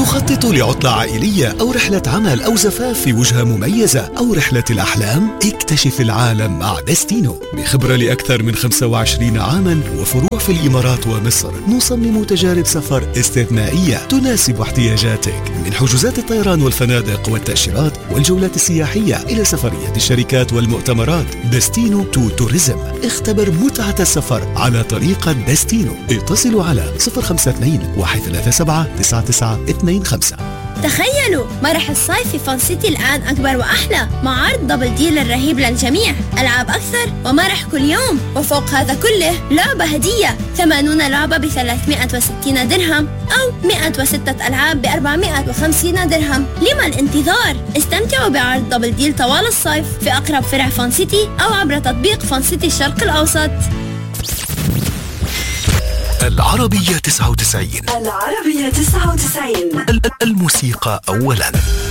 تخطط لعطلة عائلية أو رحلة عمل أو زفاف في وجهة مميزة أو رحلة الأحلام؟ اكتشف العالم مع دستينو. بخبرة لأكثر من 25 عاما وفروع في الإمارات ومصر، نصمم تجارب سفر استثنائية تناسب احتياجاتك، من حجوزات الطيران والفنادق والتأشيرات والجولات السياحية إلى سفرية الشركات والمؤتمرات. دستينو تو توريزم. اختبر متعة السفر على طريقة دستينو. اتصلوا على 052 137 9925. تخيلوا مرح الصيف في فان سيتي الآن أكبر وأحلى، مع عرض دبل ديل الرهيب للجميع، ألعاب أكثر ومرح كل يوم، وفوق هذا كله لعبة هدية، 80 لعبة ب 360 درهم أو 106 ألعاب ب 450 درهم. لما الانتظار؟ استمتعوا بعرض دبل ديل طوال الصيف في أقرب فرع فان سيتي أو عبر تطبيق فان سيتي الشرق الأوسط. العربية 99. العربية 99. الموسيقى أولاً.